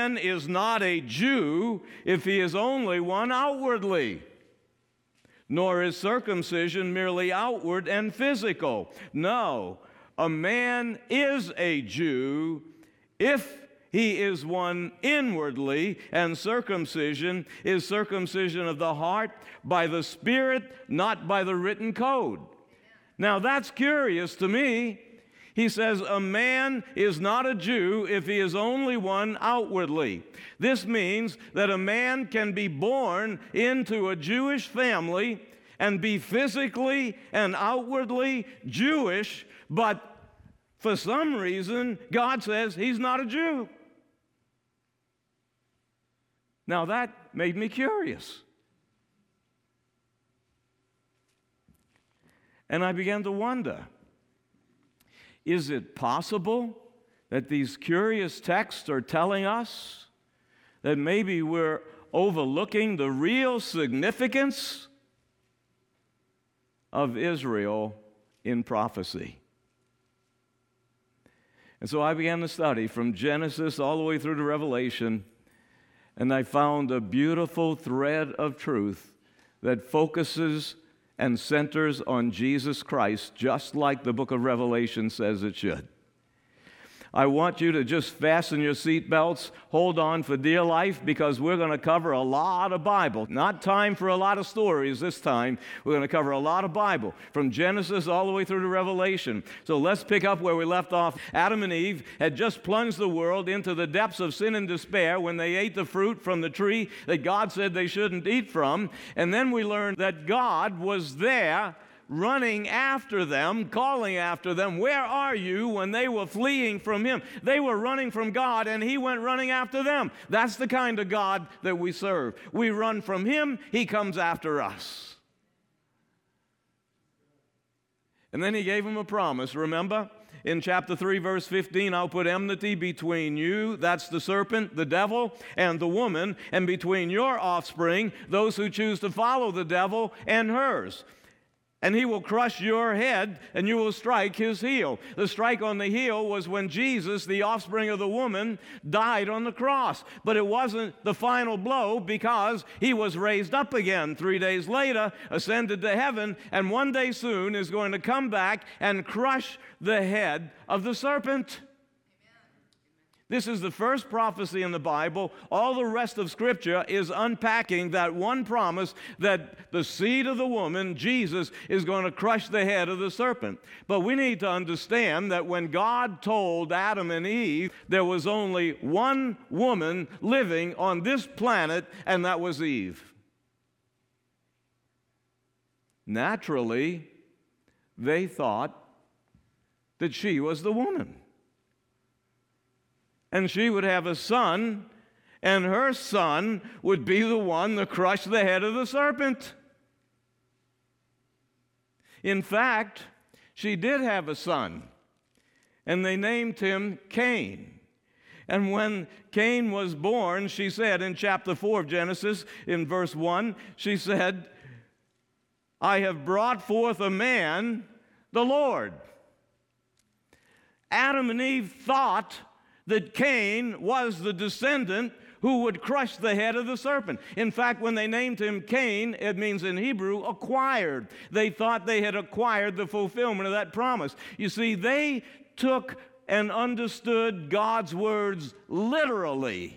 man is not a Jew if he is only one outwardly, nor is circumcision merely outward and physical. No, a man is a Jew if he is one inwardly, and circumcision is circumcision of the heart by the Spirit, not by the written code. Now that's curious to me. He says a man is not a Jew if he is only one outwardly. This means that a man can be born into a Jewish family and be physically and outwardly Jewish, but for some reason, God says he's not a Jew. Now that made me curious. And I began to wonder, is it possible that these curious texts are telling us that maybe we're overlooking the real significance of Israel in prophecy? And so I began to study from Genesis all the way through to Revelation, and I found a beautiful thread of truth that focuses and centers on Jesus Christ, just like the book of Revelation says it should. I want you to just fasten your seatbelts, hold on for dear life, because we're going to cover a lot of Bible. Not time for a lot of stories this time. We're going to cover a lot of Bible, from Genesis all the way through to Revelation. So let's pick up where we left off. Adam and Eve had just plunged the world into the depths of sin and despair when they ate the fruit from the tree that God said they shouldn't eat from. And then we learned that God was there running after them, calling after them. Where are you? When they were fleeing from him. They were running from God, and he went running after them. That's the kind of God that we serve. We run from him, he comes after us. And then he gave them a promise, remember? In chapter 3, verse 15, I'll put enmity between you, that's the serpent, the devil, and the woman, and between your offspring, those who choose to follow the devil, and hers. And he will crush your head, and you will strike his heel. The strike on the heel was when Jesus, the offspring of the woman, died on the cross. But it wasn't the final blow, because he was raised up again 3 days later, ascended to heaven, and one day soon is going to come back and crush the head of the serpent. This is the first prophecy in the Bible. All the rest of Scripture is unpacking that one promise that the seed of the woman, Jesus, is going to crush the head of the serpent. But we need to understand that when God told Adam and Eve, there was only one woman living on this planet, and that was Eve. Naturally, they thought that she was the woman. And she would have a son, and her son would be the one to crush the head of the serpent. In fact, she did have a son, and they named him Cain. And when Cain was born, she said in chapter 4 of Genesis, in verse 1, she said, I have brought forth a man, the Lord. Adam and Eve thought that Cain was the descendant who would crush the head of the serpent. In fact, when they named him Cain, it means in Hebrew, acquired. They thought they had acquired the fulfillment of that promise. You see, they took and understood God's words literally.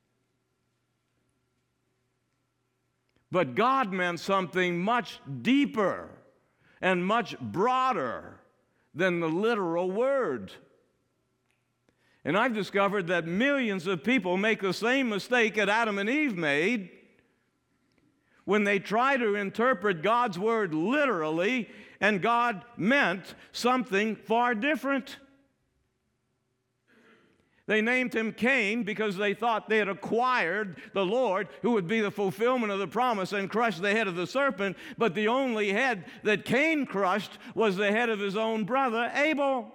But God meant something much deeper and much broader than the literal word. And I've discovered that millions of people make the same mistake that Adam and Eve made when they try to interpret God's word literally, and God meant something far different. They named him Cain because they thought they had acquired the Lord, who would be the fulfillment of the promise and crush the head of the serpent, but the only head that Cain crushed was the head of his own brother, Abel.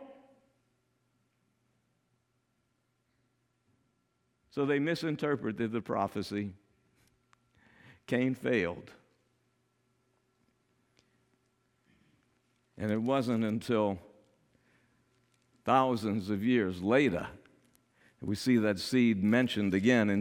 So they misinterpreted the prophecy. Cain failed. And it wasn't until thousands of years later We see that seed mentioned again in